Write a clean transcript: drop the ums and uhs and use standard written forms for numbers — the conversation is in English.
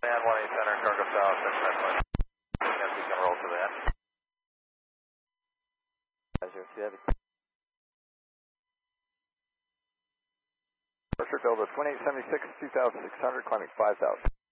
And 18 center, cargo south, 6 yes, we can roll to that. Pleasure, if you have it. Pressure Delta 2876, 2600, climbing 5000.